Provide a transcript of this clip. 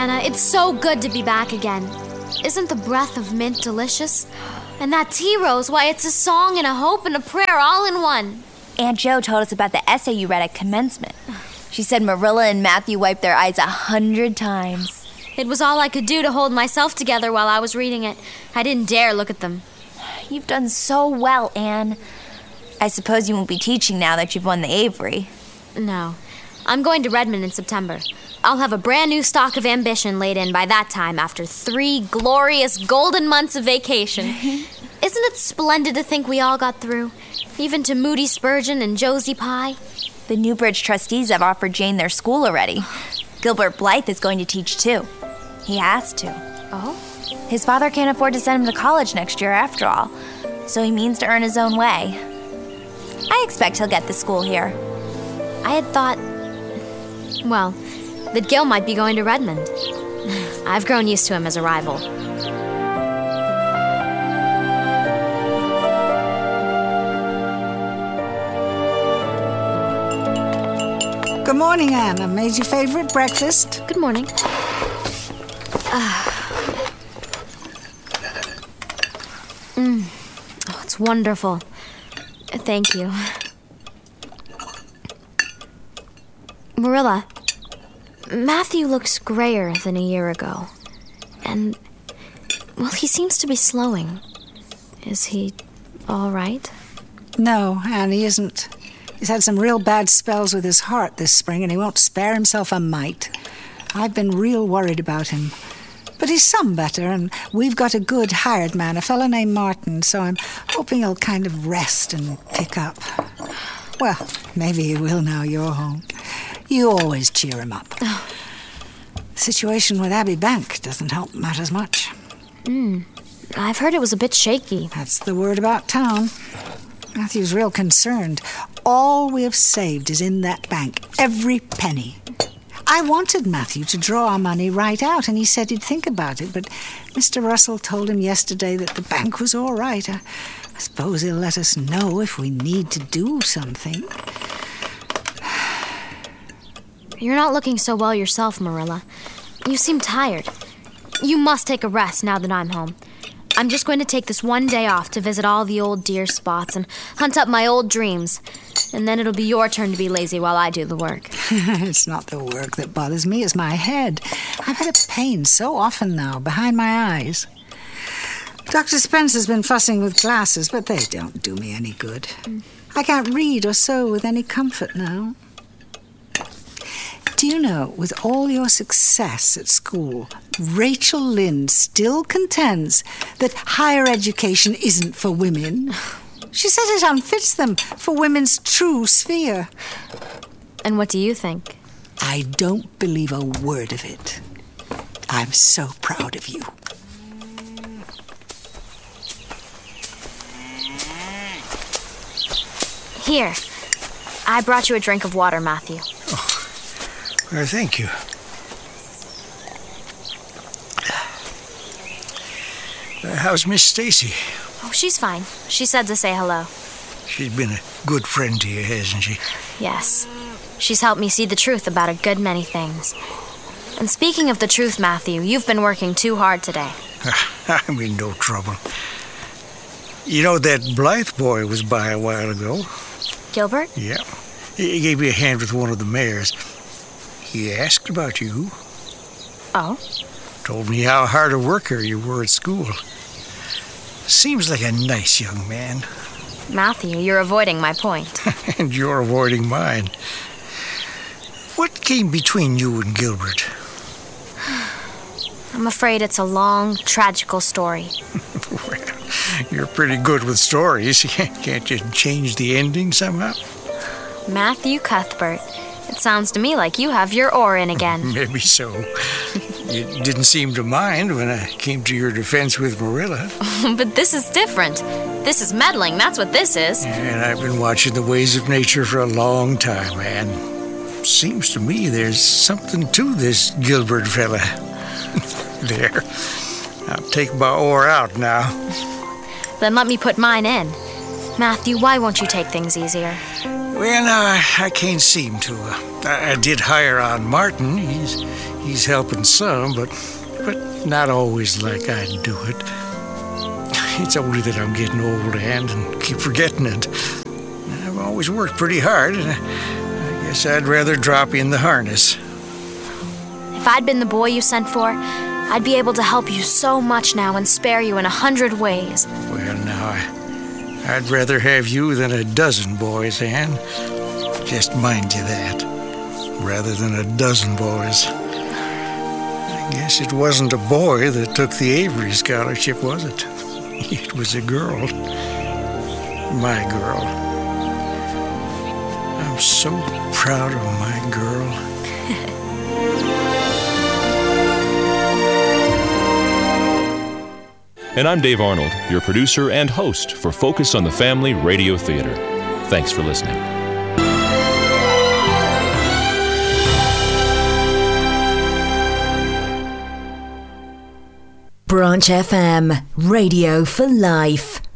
Anna. It's so good to be back again. Isn't the breath of mint delicious? And that tea rose, why, it's a song and a hope and a prayer all in one. Aunt Jo told us about the essay you read at commencement. She said Marilla and Matthew wiped their eyes 100 times. It was all I could do to hold myself together while I was reading it. I didn't dare look at them. You've done so well, Anne. I suppose you won't be teaching now that you've won the Avery. No. I'm going to Redmond in September. I'll have a brand new stock of ambition laid in by that time after 3 glorious golden months of vacation. Isn't it splendid to think we all got through? Even to Moody Spurgeon and Josie Pye. The Newbridge trustees have offered Jane their school already. Gilbert Blythe is going to teach too. He has to. Oh? His father can't afford to send him to college next year after all, so he means to earn his own way. I expect he'll get the school here. I had thought, well, that Gil might be going to Redmond. I've grown used to him as a rival. Good morning, Anne. I made your favorite breakfast. Good morning. Oh, it's wonderful. Thank you. Marilla, Matthew looks grayer than a year ago. And, well, he seems to be slowing. Is he all right? No, Anne, he isn't. He's had some real bad spells with his heart this spring, and he won't spare himself a mite. I've been real worried about him. But he's some better, and we've got a good hired man, a fellow named Martin, so I'm hoping he'll kind of rest and pick up. Well, maybe he will now you're home. You always cheer him up. The situation with Abbey Bank doesn't help matters much. I've heard it was a bit shaky. That's the word about town. Matthew's real concerned. All we have saved is in that bank, every penny. I wanted Matthew to draw our money right out, and he said he'd think about it, but Mr. Russell told him yesterday that the bank was all right. I suppose he'll let us know if we need to do something. You're not looking so well yourself, Marilla. You seem tired. You must take a rest now that I'm home. I'm just going to take this one day off to visit all the old dear spots and hunt up my old dreams. And then it'll be your turn to be lazy while I do the work. It's not the work that bothers me, it's my head. I've had a pain so often now, behind my eyes. Dr. Spencer's been fussing with glasses, but they don't do me any good. I can't read or sew with any comfort now. Do you know, with all your success at school, Rachel Lynde still contends that higher education isn't for women? She says it unfits them for women's true sphere. And what do you think? I don't believe a word of it. I'm so proud of you. Here, I brought you a drink of water, Matthew. Well, thank you. How's Miss Stacy? Oh, she's fine. She said to say hello. She's been a good friend to you, hasn't she? Yes. She's helped me see the truth about a good many things. And speaking of the truth, Matthew, you've been working too hard today. I'm in no trouble. You know, that Blythe boy was by a while ago. Gilbert? Yeah. He gave me a hand with one of the mares. He asked about you. Oh? Told me how hard a worker you were at school. Seems like a nice young man. Matthew, you're avoiding my point. And you're avoiding mine. What came between you and Gilbert? I'm afraid it's a long, tragical story. Well, you're pretty good with stories. Can't you change the ending somehow? Matthew Cuthbert. It sounds to me like you have your oar in again. Maybe so. You didn't seem to mind when I came to your defense with Marilla. But this is different. This is meddling, that's what this is. And I've been watching the ways of nature for a long time, Anne. Seems to me there's something to this Gilbert fella. There. I'll take my oar out now. Then let me put mine in. Matthew, why won't you take things easier? Well, no, I can't seem to. I did hire on Martin. He's helping some, but not always like I'd do it. It's only that I'm getting old, Ann, and keep forgetting it. I've always worked pretty hard, and I guess I'd rather drop in the harness. If I'd been the boy you sent for, I'd be able to help you so much now and spare you in 100 ways. Well, now, I'd rather have you than a dozen boys, Ann. Just mind you that. Rather than a dozen boys. I guess it wasn't a boy that took the Avery scholarship, was it? It was a girl. My girl. I'm so proud of my girl. And I'm Dave Arnold, your producer and host for Focus on the Family Radio Theater. Thanks for listening. Branch FM, Radio for Life.